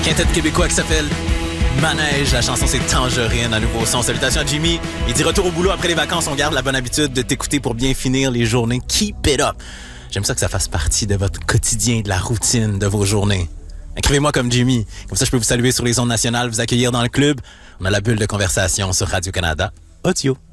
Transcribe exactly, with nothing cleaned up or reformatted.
Quintet québécois qui s'appelle Manège. La chanson, c'est Tangerine, un nouveau son. Salutations à Jimmy. Il dit retour au boulot après les vacances. On garde la bonne habitude de t'écouter pour bien finir les journées. Keep it up. J'aime ça que ça fasse partie de votre quotidien, de la routine de vos journées. Écrivez-moi comme Jimmy. Comme ça, je peux vous saluer sur les ondes nationales, vous accueillir dans le club. On a la bulle de conversation sur Radio-Canada Audio.